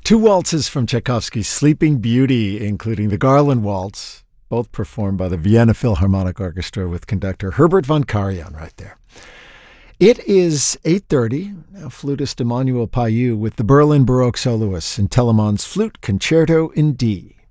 Two waltzes from Tchaikovsky's Sleeping Beauty, including the Garland Waltz, both performed by the Vienna Philharmonic Orchestra with conductor Herbert von Karajan right there. It is 8:30. Now, flutist Emmanuel Payou with the Berlin Baroque Soloists in Telemann's Flute Concerto in D.